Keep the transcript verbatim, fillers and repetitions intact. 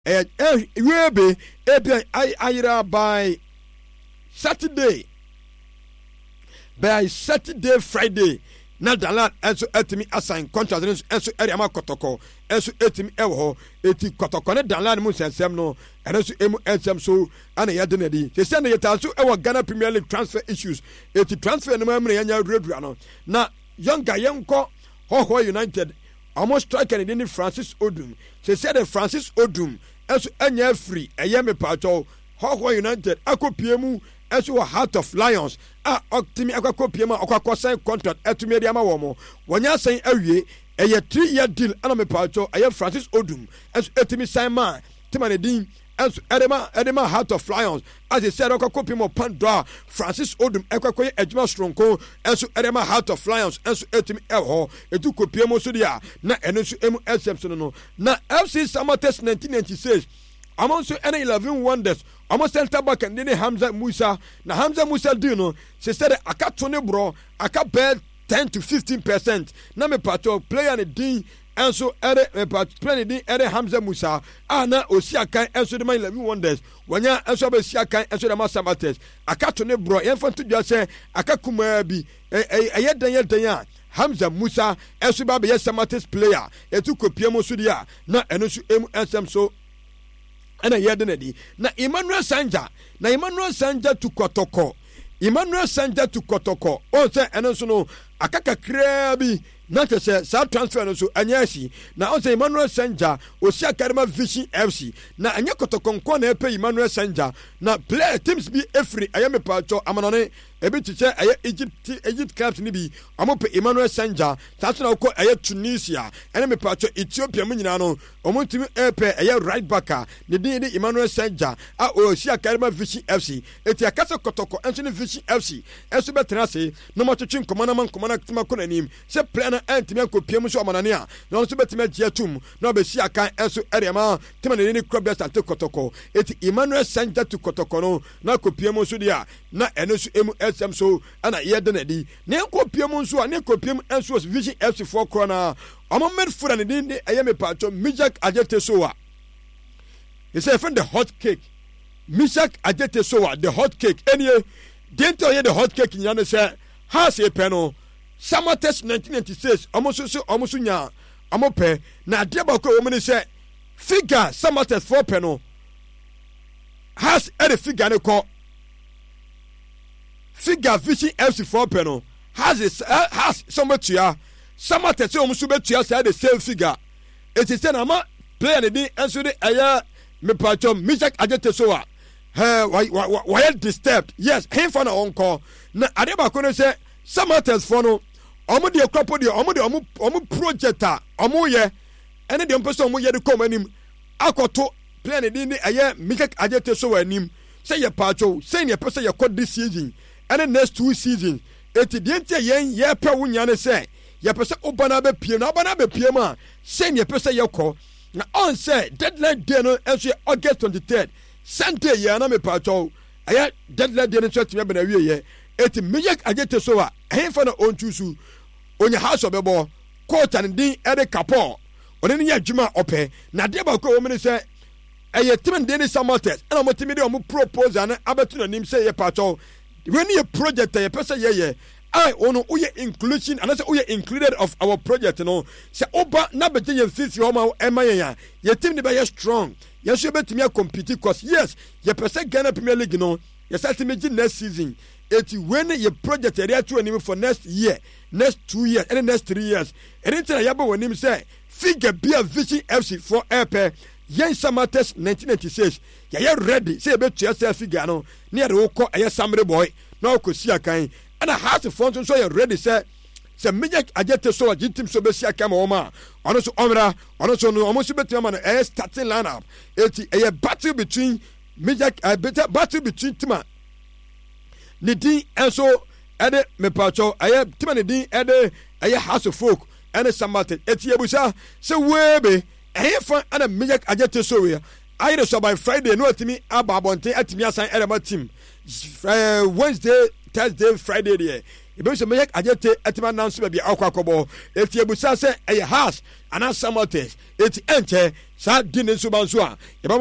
eh eh webe ebi ayira by Saturday by Saturday Friday na Danlad enso etimi assign contract enso area ma kotoko enso etimi ewo eti kotoko ne Danlad mu sensem no enso emu ensem so ana ya denedi se se na yeta so ewo Ghana Premier League transfer issues eti transfer no mamre yanya redua no na young guy yenko Hoho United almost striker ni Francis Odum se se de Francis Odum enso anya free eye me pacho Hoho United akopiemu enso Heart of Lions a optimi akwakopiema akwakosan contract etumi de ama wo mo wonya san awie eye three year deal ana me pacho eye Francis Odum enso etimi sign man timane din enso edema edema Heart of Lions as he said akwakopiema Pandora Francis Odum ekwakoye ejuma stronko enso edema Heart of Lions enso etimi eho etu kopiemo so dia na eno so emu exception no na F C Samatex nineteen ninety-six among so any eleven wonders almost center back and then Hamza Musa na Hamza Musa do no she said aka tone bro aka bet ten to fifteen percent na me pato player ne din enso ere me pato player ne din ere Hamza Musa ana osiakan enso de my eleven wonders wanya enso be siakan enso de Samatex aka tone bro yen fanto dwa se aka kuma bi eye dan ye dan ya Hamza Musa enso ba be Samatex player etu kopiemo so dia na eno so emu ensem so ana yedenedi na Emmanuel Sanja na Emmanuel Sanja to Kotoko Emmanuel Sanja to Kotoko o se eno so no akaka krabi na tese sa transfer no so anyasi na o se Emmanuel Sanja o si Academy Vision F C na anya Kotoko nko na epe Emmanuel Sanja na play teams bi efri ayame pacho amanone ebi tiche aye Egypt Egypt clubs ni bi amope Emmanuel Sanja taso na ko aye Tunisia ene me pacho Ethiopia mu nyina no omontimi epe aye right backer ne din ni Emmanuel Sanja a o si Academy Vision F C eti akasa Kotoko enso ni Vision F C enso betra se no mo twetwe nkomana man nkomana tima ko nanim se plan na entimi akopiem so amanane a no so betima giatum na obesi akan enso erema tima ne ni club best ante Kotoko eti Emmanuel Sanja to Kotoko no na kopiem so dia na eno so emu esem so ana yedenedi ne kopiem so ne kopiem enso Vision F C for corner omo medford ne din ayeme pacho Mijak Ajete Sowa he say friend the hot cake Mijak Ajete Sowa the hot cake enie dento ye the hot cake nyane say ha say peno Samatex nineteen ninety-six omo so so omo so nya omo pe na de ba ko omo ne say figure Samatex for peno has any figure ne ko figure Vision F C for peno has is uh, has somebody ya Samatex omo so betua say the same figure it is say na ma player ne din enso de aya me pacho Mijak Ajete Sowa eh why why disturbed yes him for na onko na ade ba ko ne say Samatex for no omo de kwapo de omo de omo omo projector omo ye ene de mpeso omo ye de kom anim akoto plan de ni aye Mijak Ajete Sowa anim say ye pacho say ne pese ye kod this season ene next two season eti de ntia yen ye pe wunya ne say ye pese obana be pie na obana be pie ma say ne pese ye ko na on say deadline day no enso August twenty-third Sunday ye na me pacho aye deadline day no so ti be na wie ye eti Mijak Ajete Sowa henfa na ontusu onya house obebo coach and din ede kapo one ne adwuma ope na de ba ko wo me say eye tim de ne Samatex na mo timi de mo propose na abetu na nim say ye pacho when ye project ye pese ye ye I ono uye inclusion and say uye included of our project no say oba na beje ye fifty o ma ema ye ya ye team ne be ye strong ye so betimi compete cause yes ye pese Ghana Premier League no ye start meji next season eti when ye project area to anim for next year next two years and next three years anything ya be wonim say figure be a Vision F C for airpay yen Samatex nineteen ninety-six ye ye ready say be to yourself figure no near the woko aye Samre boy na okosi akan and a house of function so you ready say say Mijak Ajete Sowa team so be sia kama oma ono so omra ono so no almost better man a starting lineup eti a battle between Mijak a better battle between Tima Nidin enso ede me pacho aye Tima Nidin ede aye house of folk and Samatex eti ebusa say webe aye fan and Mijak Ajete Sowa aye so by Friday no atimi aba bonte atimi asan ere ma team uh, Wednesday Thursday Friday there ebi se meyek ajete etima nanso bia akwa kobo eti ebusa se eye has ana samotes eti enche sa di ne nso banso a